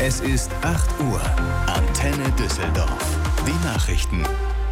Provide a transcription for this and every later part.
Es ist 8 Uhr. Antenne Düsseldorf. Die Nachrichten.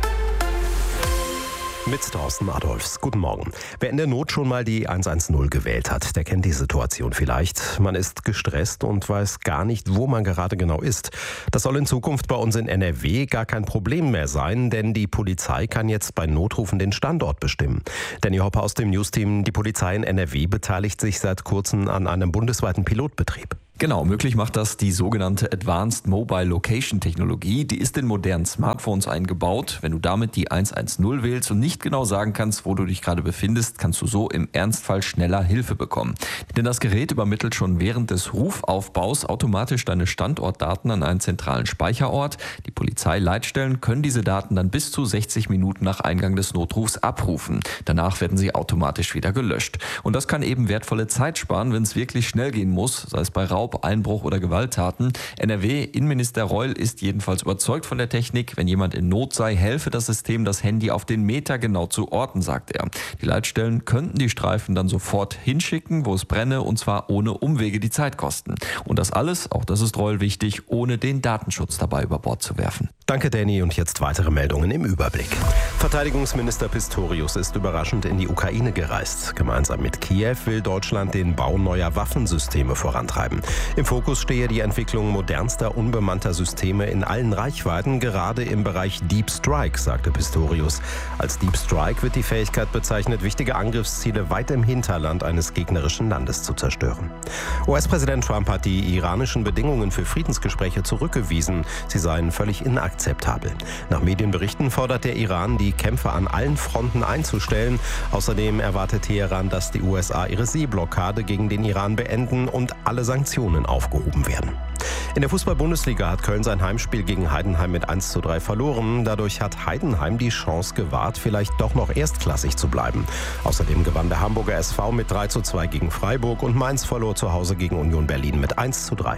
Mit Thorsten Adolfs. Guten Morgen. Wer in der Not schon mal die 110 gewählt hat, der kennt die Situation vielleicht. Man ist gestresst und weiß gar nicht, wo man gerade genau ist. Das soll in Zukunft bei uns in NRW gar kein Problem mehr sein, denn die Polizei kann jetzt bei Notrufen den Standort bestimmen. Danny Hopper aus dem Newsteam, die Polizei in NRW beteiligt sich seit kurzem an einem bundesweiten Pilotbetrieb. Genau, möglich macht das die sogenannte Advanced Mobile Location Technologie. Die ist in modernen Smartphones eingebaut. Wenn du damit die 110 wählst und nicht genau sagen kannst, wo du dich gerade befindest, kannst du so im Ernstfall schneller Hilfe bekommen. Denn das Gerät übermittelt schon während des Rufaufbaus automatisch deine Standortdaten an einen zentralen Speicherort. Die Polizeileitstellen können diese Daten dann bis zu 60 Minuten nach Eingang des Notrufs abrufen. Danach werden sie automatisch wieder gelöscht. Und das kann eben wertvolle Zeit sparen, wenn es wirklich schnell gehen muss, sei es bei Raub, Einbruch oder Gewalttaten. NRW-Innenminister Reul ist jedenfalls überzeugt von der Technik. Wenn jemand in Not sei, helfe das System, das Handy auf den Meter genau zu orten, sagt er. Die Leitstellen könnten die Streifen dann sofort hinschicken, wo es brenne, und zwar ohne Umwege, die Zeit kosten. Und das alles, auch das ist Reul wichtig, ohne den Datenschutz dabei über Bord zu werfen. Danke, Danny. Und jetzt weitere Meldungen im Überblick. Verteidigungsminister Pistorius ist überraschend in die Ukraine gereist. Gemeinsam mit Kiew will Deutschland den Bau neuer Waffensysteme vorantreiben. Im Fokus stehe die Entwicklung modernster, unbemannter Systeme in allen Reichweiten, gerade im Bereich Deep Strike, sagte Pistorius. Als Deep Strike wird die Fähigkeit bezeichnet, wichtige Angriffsziele weit im Hinterland eines gegnerischen Landes zu zerstören. US-Präsident Trump hat die iranischen Bedingungen für Friedensgespräche zurückgewiesen. Sie seien völlig inakzeptabel. Nach Medienberichten fordert der Iran, die Kämpfe an allen Fronten einzustellen. Außerdem erwartet Teheran, dass die USA ihre Seeblockade gegen den Iran beenden und alle Sanktionen aufgehoben werden. In der Fußball-Bundesliga hat Köln sein Heimspiel gegen Heidenheim mit 1:3 verloren. Dadurch hat Heidenheim die Chance gewahrt, vielleicht doch noch erstklassig zu bleiben. Außerdem gewann der Hamburger SV mit 3:2 gegen Freiburg und Mainz verlor zu Hause gegen Union Berlin mit 1:3.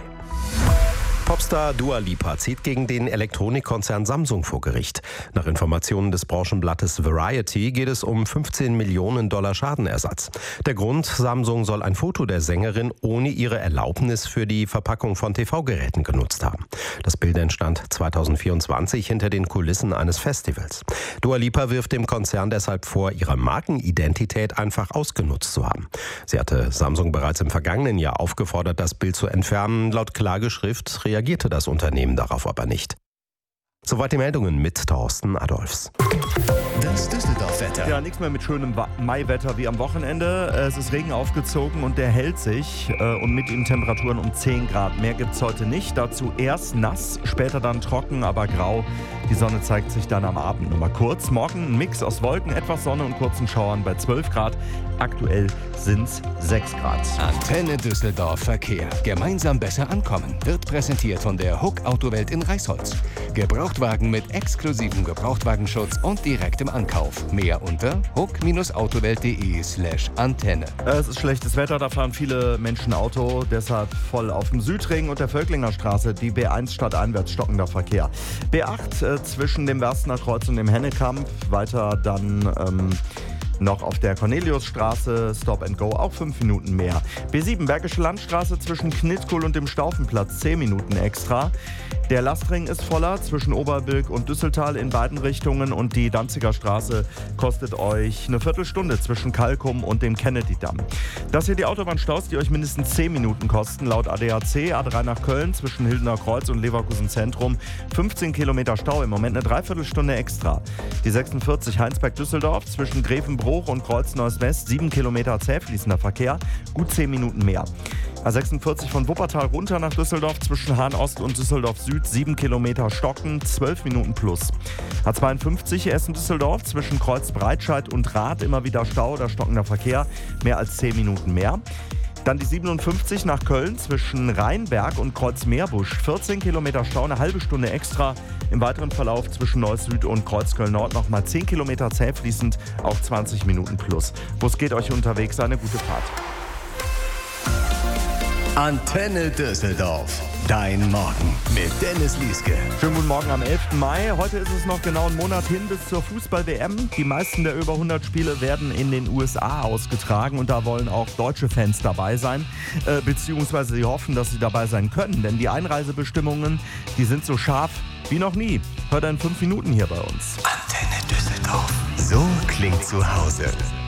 Popstar Dua Lipa zieht gegen den Elektronikkonzern Samsung vor Gericht. Nach Informationen des Branchenblattes Variety geht es um $15 Millionen Schadenersatz. Der Grund: Samsung soll ein Foto der Sängerin ohne ihre Erlaubnis für die Verpackung von TV-Geräten genutzt haben. Das Bild entstand 2024 hinter den Kulissen eines Festivals. Dua Lipa wirft dem Konzern deshalb vor, ihre Markenidentität einfach ausgenutzt zu haben. Sie hatte Samsung bereits im vergangenen Jahr aufgefordert, das Bild zu entfernen. Laut Klageschrift reagierte das Unternehmen darauf aber nicht. Soweit die Meldungen mit Thorsten Adolfs. Das Düsseldorf-Wetter. Ja, nichts mehr mit schönem Maiwetter wie am Wochenende. Es ist Regen aufgezogen und der hält sich und mit ihm Temperaturen um 10 Grad. Mehr gibt es heute nicht. Dazu erst nass, später dann trocken, aber grau. Die Sonne zeigt sich dann am Abend nur mal kurz. Morgen ein Mix aus Wolken, etwas Sonne und kurzen Schauern bei 12 Grad. Aktuell sind es 6 Grad. Antenne Düsseldorf Verkehr. Gemeinsam besser ankommen. Wird präsentiert von der Huck Autowelt in Reisholz. Gebrauchtwagen mit exklusivem Gebrauchtwagenschutz und direktem Ankauf. Mehr unter huck-autowelt.de/Antenne. Es ist schlechtes Wetter, da fahren viele Menschen Auto, deshalb voll auf dem Südring und der Völklinger Straße, die B1 stadteinwärts stockender Verkehr. B8 zwischen dem Werstener Kreuz und dem Hennekamp, weiter dann noch auf der Corneliusstraße, Stop and Go, auch 5 Minuten mehr. B7 Bergische Landstraße zwischen Knitkohl und dem Staufenplatz, 10 Minuten extra. Der Lastring ist voller zwischen Oberbilk und Düsseltal in beiden Richtungen und die Danziger Straße kostet euch eine Viertelstunde zwischen Kalkum und dem Kennedy-Damm. Das hier die Autobahnstaus, die euch mindestens 10 Minuten kosten. Laut ADAC, A3 nach Köln zwischen Hildener Kreuz und Leverkusen Zentrum, 15 Kilometer Stau, im Moment eine Dreiviertelstunde extra. Die 46 Heinsberg-Düsseldorf zwischen Grevenbruch und Kreuz-Neuss-West, 7 Kilometer zäh fließender Verkehr, gut 10 Minuten mehr. A46 von Wuppertal runter nach Düsseldorf zwischen Hahn-Ost und Düsseldorf-Süd, 7 Kilometer stocken, 12 Minuten plus. A52 Essen-Düsseldorf zwischen Kreuz-Breitscheid und Rath immer wieder Stau oder stockender Verkehr, mehr als 10 Minuten mehr. Dann die 57 nach Köln zwischen Rheinberg und Kreuz-Meerbusch, 14 Kilometer Stau, eine halbe Stunde extra. Im weiteren Verlauf zwischen Neuss-Süd und Kreuzköln-Nord nochmal 10 Kilometer zäh fließend, auch 20 Minuten plus. Wo es geht euch unterwegs, eine gute Fahrt. Antenne Düsseldorf. Dein Morgen mit Dennis Lieske. Schönen guten Morgen am 11. Mai. Heute ist es noch genau einen Monat hin bis zur Fußball-WM. Die meisten der über 100 Spiele werden in den USA ausgetragen und da wollen auch deutsche Fans dabei sein. Beziehungsweise sie hoffen, dass sie dabei sein können, denn die Einreisebestimmungen, die sind so scharf wie noch nie. Hört in 5 Minuten hier bei uns. Antenne Düsseldorf. So klingt zu Hause.